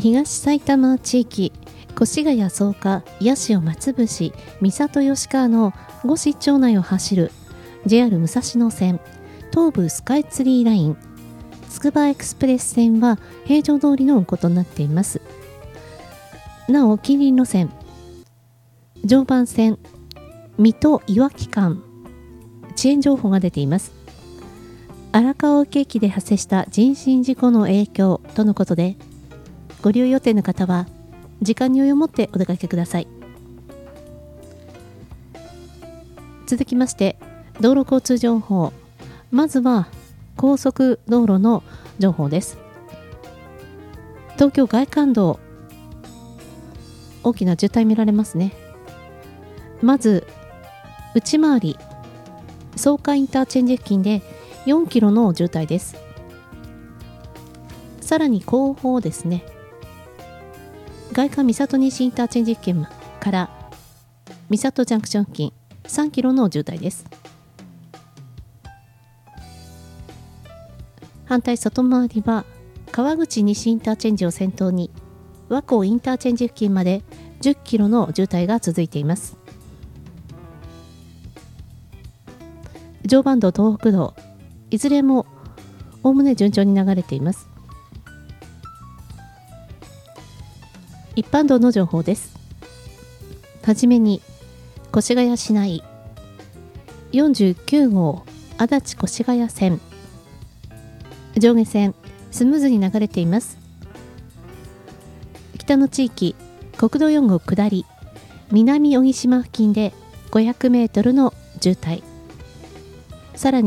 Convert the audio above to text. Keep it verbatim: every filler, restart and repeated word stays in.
東埼玉地域、越谷草加、八潮松伏、三郷吉川のご市町内を走る ジェイアール 武蔵野線、東武スカイツリーライン、つくばエクスプレス線は平常通りの運行となっています。なお近隣路線、常磐線、水戸いわき間、遅延情報が出ています。荒川沖駅で発生した人身事故の影響とのことで、ご利用予定の方は時間に余裕を持ってお出かけください。続きまして道路交通情報。まずは高速道路の情報です。東京外環道、大きな渋滞見られますね。まず内回り草加インターチェンジ付近でよんキロの渋滞です。さらに後方ですね、外環三郷西インターチェンジ付近から三郷ジャンクション付近さんキロの渋滞です。反対外回りは川口西インターチェンジを先頭に和光インターチェンジ付近までじゅっキロの渋滞が続いています。常磐道、東北道、いずれもおおむね順調に流れています。一般道の情報です。はじめに越谷市内よんじゅうきゅうごう足立越谷線、上下線スムーズに流れています。北の地域、国道よん号下り南小木島付近でごひゃくメートルの渋滞、さらに